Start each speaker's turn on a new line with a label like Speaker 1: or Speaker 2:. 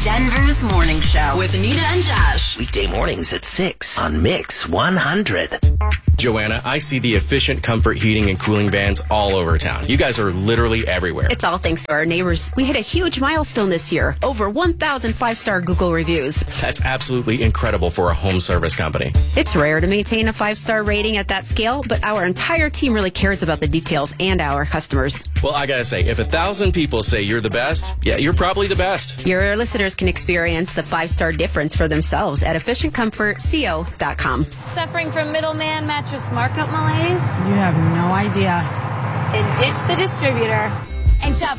Speaker 1: Denver's Morning Show with Anita and Josh.
Speaker 2: Weekday mornings at 6 on Mix 100.
Speaker 3: Joanna, I see the Efficient Comfort heating and cooling vans all over town. You guys are literally everywhere.
Speaker 4: It's all thanks to our neighbors. We hit a huge milestone this year. Over 1,000 5-star Google reviews.
Speaker 3: That's absolutely incredible for a home service company.
Speaker 4: It's rare to maintain a 5-star rating at that scale, but our entire team really cares about the details and our customers.
Speaker 3: Well, I gotta say, if 1,000 people say you're the best, yeah, you're probably the best.
Speaker 4: Your listeners can experience the 5-star difference for themselves at efficientcomfortco.com.
Speaker 5: Suffering from middleman mattress markup malaise?
Speaker 6: You have no idea.
Speaker 5: Then ditch the distributor and shop